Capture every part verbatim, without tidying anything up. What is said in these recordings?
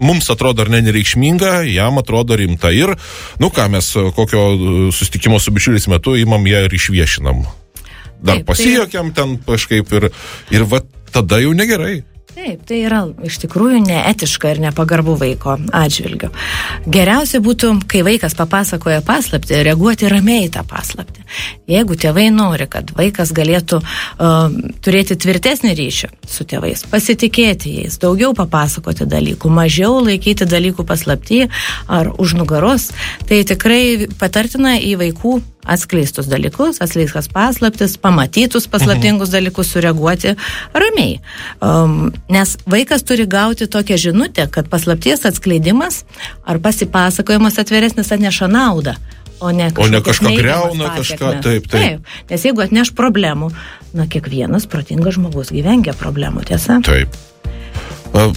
mums atrodo ar ne nereikšminga, jam atrodo rimta. Ir, nu ką, mes kokio susitikimo su bičiuliais metu imam ją ir išviešinam. Dar taip, pasijokiam tai... ten kažkaip ir, ir va tada jau negerai. Taip, tai yra iš tikrųjų neetiška ir nepagarbu vaiko atžvilgiu. Geriausia būtų, kai vaikas papasakoja paslaptį, reaguoti ramiai į tą paslaptį. Jeigu tėvai nori, kad vaikas galėtų uh, turėti tvirtesnį ryšį su tėvais, pasitikėti jais, daugiau papasakoti dalykų, mažiau laikyti dalykų paslaptį ar už nugaros, tai tikrai patartina į vaikų atskleistus dalykus, atskleistas paslaptis, pamatytus paslaptingus mhm. dalykus sureaguoti ramiai. Um, nes vaikas turi gauti tokią žinutę, kad paslapties atskleidimas ar pasipasakojimas atviresnis atneša naudą, o ne, o ne kažką greuna, kažką, taip, taip. Taip, nes jeigu atneš problemų, na, kiekvienas protingas žmogus gyvengia problemų, tiesa? Taip. Uh.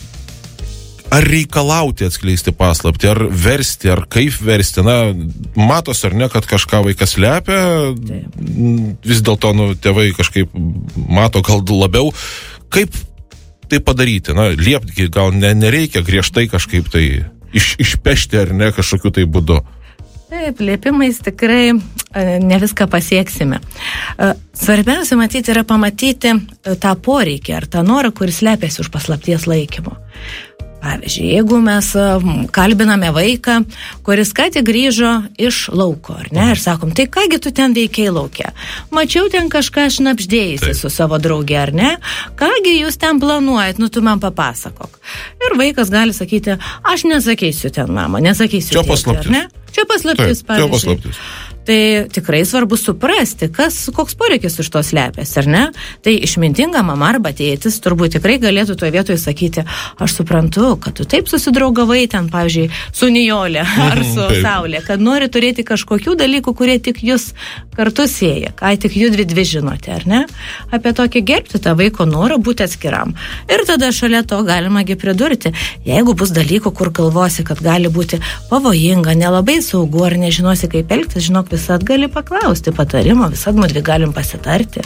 Ar reikalauti atskleisti paslaptį, ar versti, ar kaip versti, na, matos ar ne, kad kažką vaikas slepia, taip. Vis dėlto, nu, tėvai kažkaip mato gal labiau, kaip tai padaryti, na, liepti, gal ne, nereikia griežtai kažkaip tai iš, išpešti ar ne kažkokiu tai būdu. Taip, liepimais tikrai ne viską pasieksime. Svarbiausia, matyti, yra pamatyti tą poreikį ar tą norą, kuris slepiasi už paslapties laikymo. Pavyzdžiui, jeigu mes kalbiname vaiką, kuris ką tik grįžo iš lauko, ar ne, ir sakom, tai kągi tu ten veikiai lauke? Mačiau ten kažką šnapždėjusi su savo drauge, ar ne? Kągi jūs ten planuojat, nu tu man papasakok. Ir vaikas gali sakyti, aš nesakysiu ten, mama, nesakysiu. Čia paslaptis. Ar ne? Čia paslaptis, taip, čia paslaptis. Tai tikrai svarbu suprasti, kas, koks poreikis už to slepiasi, ar ne? Tai išmintinga mama arba tėtis turbūt tikrai galėtų toje vietoje sakyti, aš suprantu, kad tu taip susidraugavai ten, pavyzdžiui, su Nijolė ar su mm, Saulė, kad nori turėti kažkokių dalykų, kurie tik jūs kartu sieja, ką tik jūs dvi dvi žinote, ar ne? Apie tokį gerbti tą vaiko norą būti atskiram. Ir tada šalia to galimagi pridurti, jeigu bus dalykų, kur galvosi, kad gali būti pavojinga, nelabai saugu ar nežinosi, kaip elgtis, žinok, visad gali paklausti patarimo, visad mūdvi galim pasitarti.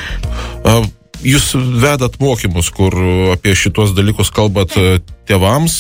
Jūs vedat mokymus, kur apie šitos dalykus kalbat tėvams.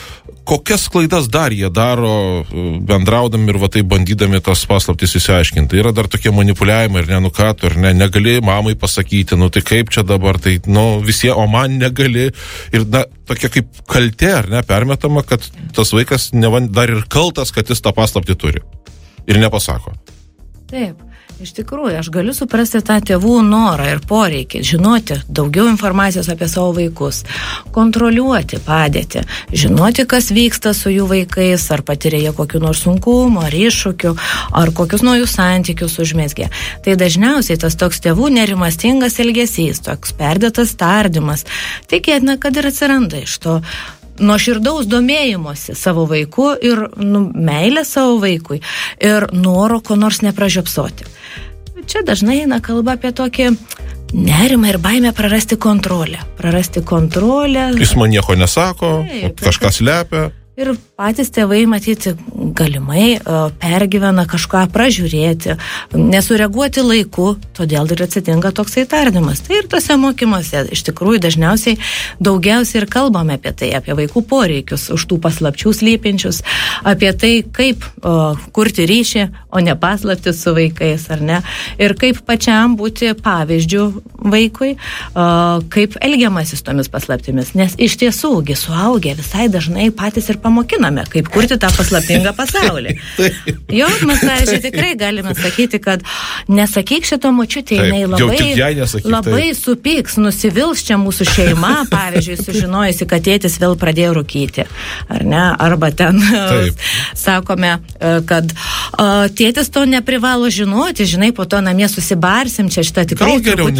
Kokias klaidas dar jie daro, bendraudami ir va tai bandydami tas paslaptis įsiaiškinti? Yra dar tokie manipuliavimai, ir ne, nu ką tu, ir ne, negali mamai pasakyti, nu tai kaip čia dabar, tai, nu, visie, o man negali. Ir, na, tokia kaip kaltė, ar ne, permetama, kad tas vaikas neva dar ir kaltas, kad jis tą paslaptį turi. Ir nepasako. Taip, iš tikrųjų, aš galiu suprasti tą tėvų norą ir poreikį, žinoti daugiau informacijos apie savo vaikus, kontroliuoti padėtį, žinoti, kas vyksta su jų vaikais, ar patiria jie kokių nors sunkumų, ar iššūkių, ar kokius naujus santykius užmezgė. Tai dažniausiai tas toks tėvų nerimastingas elgesys, toks perdėtas tardymas, tikėtina, kad ir atsiranda iš to nuoširdaus domėjimosi savo vaiku ir nu, meilė savo vaikui ir noro ko nors nepražiopsoti. Čia dažnai eina kalba apie tokį nerimą ir baimę prarasti kontrolę. Prarasti kontrolę. Jis man nieko nesako, taip, kažką slepia. Ir patys tėvai, matyti, galimai uh, pergyvena kažką pražiūrėti, nesureaguoti laiku, todėl ir atsitinka toksai tardymas. Tai ir tose mokymuose iš tikrųjų dažniausiai daugiausiai ir kalbame apie tai, apie vaikų poreikius, už tų paslapčių slypinčius, apie tai, kaip uh, kurti ryšį, o ne paslaptis su vaikais, ar ne? Ir kaip pačiam būti pavyzdžių vaikui, uh, kaip elgiamasis tomis paslaptimis. Nes iš tiesųgi suaugę visai dažnai patys ir pamokiname, kaip kurti tą paslaptingą pasaulį. Jo, mes, pavyzdžiui, tikrai galime sakyti, kad nesakyk šito močiutė, jinai labai, nesakyk, labai supyks, nusivils čia mūsų šeima, pavyzdžiui, sužinojusi, kad tėtis vėl pradėjo rūkyti. Ar ne? Arba ten taip. Sakome, kad tėtis to neprivalo žinoti, žinai, po to namie susibarsim, čia šitą tikrai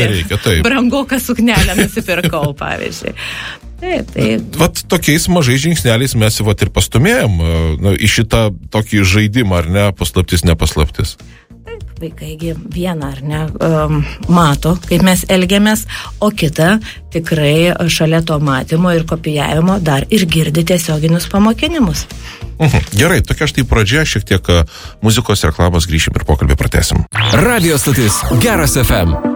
brangoką suknelę nusipirkau, pavyzdžiui. Taip, taip. Vat tokiais mažais žingsneliais mes vat ir pastumėjom nu, į šitą tokį žaidimą, ar ne, paslaptis, nepaslaptis. Taip, vaikai vieną, ar ne, um, mato, kaip mes elgiamės, o kita tikrai šalia to matymo ir kopijavimo dar ir girdi tiesioginius pamokinimus. Mhm. Gerai, tokia štai pradžia, šiek tiek muzikos reklamos, grįšim ir pokalbį pratęsim. Radio stotis Geras F M.